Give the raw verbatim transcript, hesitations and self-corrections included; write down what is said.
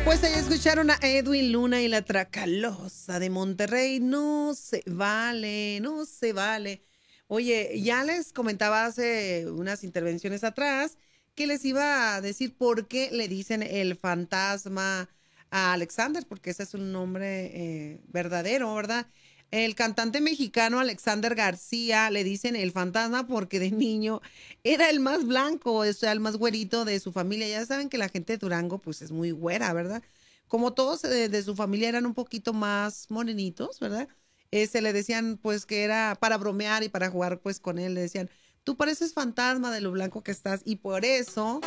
Pues ahí escucharon a Edwin Luna y la Tracalosa de Monterrey. No se vale, no se vale. Oye, ya les comentaba hace unas intervenciones atrás que les iba a decir por qué le dicen el fantasma a Alexander, porque ese es un nombre eh, verdadero, ¿verdad? El cantante mexicano Alexander García le dicen el fantasma porque de niño era el más blanco, o sea, el más güerito de su familia. Ya saben que la gente de Durango pues es muy güera, ¿verdad? Como todos eh, de su familia eran un poquito más morenitos, ¿verdad? Eh, se le decían pues que era para bromear y para jugar pues con él, le decían, tú pareces fantasma de lo blanco que estás y por eso